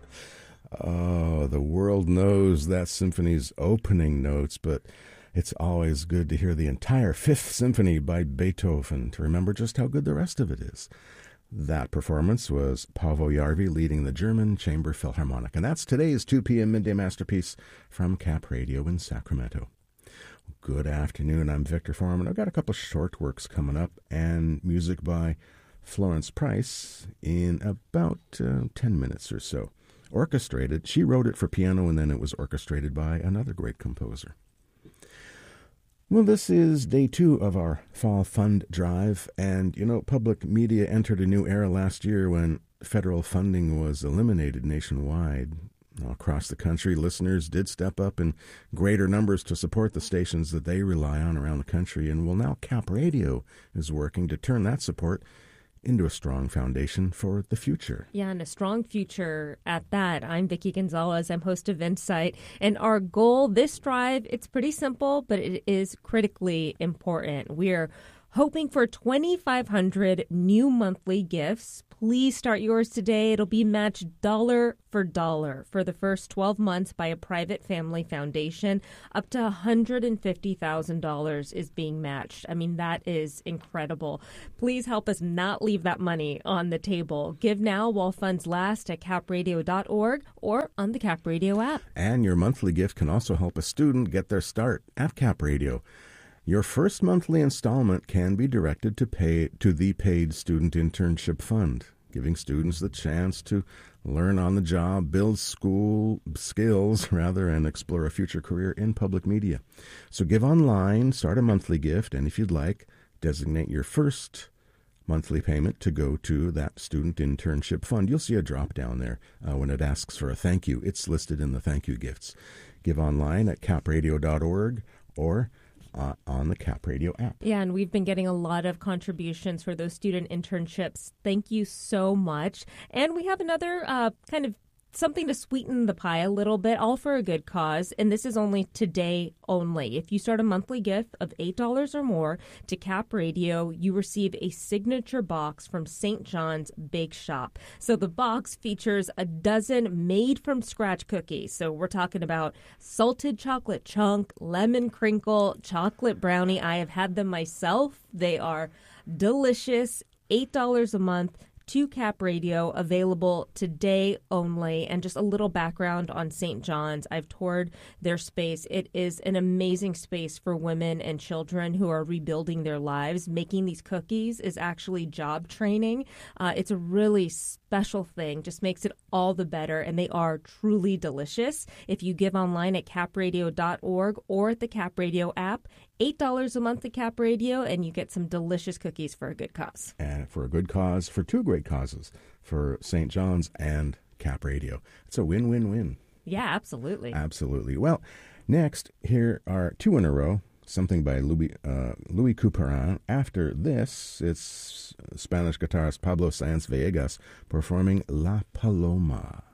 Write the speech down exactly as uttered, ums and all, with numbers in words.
Oh, the world knows that symphony's opening notes, but it's always good to hear the entire Fifth Symphony by Beethoven to remember just how good the rest of it is. That performance was Paavo Järvi leading the German Chamber Philharmonic, and that's today's two p.m. Midday Masterpiece from Cap Radio in Sacramento. Good afternoon, I'm Victor Foreman. I've got a couple short works coming up and music by Florence Price in about uh, ten minutes or so. Orchestrated, she wrote it for piano and then it was orchestrated by another great composer. Well, this is day two of our Fall Fund Drive, and, you know, public media entered a new era last year when federal funding was eliminated nationwide. Across the country, listeners did step up in greater numbers to support the stations that they rely on around the country, and well, now Cap Radio is working to turn that support into a strong foundation for the future. Yeah, and a strong future at that. I'm Vicki Gonzalez. I'm host of Insight. And our goal this drive, it's pretty simple, but it is critically important. We're hoping for twenty-five hundred new monthly gifts. Please start yours today. It'll be matched dollar for dollar for the first twelve months by a private family foundation. Up to one hundred fifty thousand dollars is being matched. I mean, that is incredible. Please help us not leave that money on the table. Give now while funds last at cap radio dot org or on the Cap Radio app. And your monthly gift can also help a student get their start at Cap Radio. Your first monthly installment can be directed to pay to the Paid Student Internship Fund, giving students the chance to learn on the job, build school skills, rather, and explore a future career in public media. So give online, start a monthly gift, and if you'd like, designate your first monthly payment to go to that Student Internship Fund. You'll see a drop down there uh, when it asks for a thank you. It's listed in the thank you gifts. Give online at cap radio dot org or Uh, on the Cap Radio app. Yeah, and we've been getting a lot of contributions for those student internships. Thank you so much. And we have another uh, kind of something to sweeten the pie a little bit, all for a good cause. And this is only today only. If you start a monthly gift of eight dollars or more to Cap Radio, you receive a signature box from Saint John's Bake Shop. So the box features a dozen made-from-scratch cookies. So we're talking about salted chocolate chunk, lemon crinkle, chocolate brownie. I have had them myself. They are delicious. eight dollars a month. To Cap Radio, available today only. And just a little background on Saint John's. I've toured their space. It is an amazing space for women and children who are rebuilding their lives. Making these cookies is actually job training. Uh, it's a really special thing. Just makes it all the better. And they are truly delicious. If you give online at cap radio dot org or at the Cap Radio app, eight dollars a month at Cap Radio, and you get some delicious cookies for a good cause. And for a good cause, for two great causes, for Saint John's and Cap Radio. It's a win-win-win. Yeah, absolutely. Absolutely. Well, next, here are two in a row, something by Louis, uh, Louis Couperin. After this, it's Spanish guitarist Pablo Sáenz Villegas performing La Paloma.